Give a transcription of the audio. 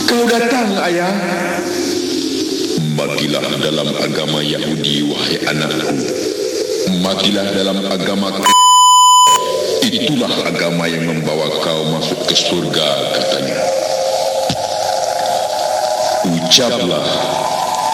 Kau datang, ayah. Matilah dalam agama Yahudi, wahai anakku. Matilah dalam agama itulah agama yang membawa kau masuk ke surga, katanya. Ucaplah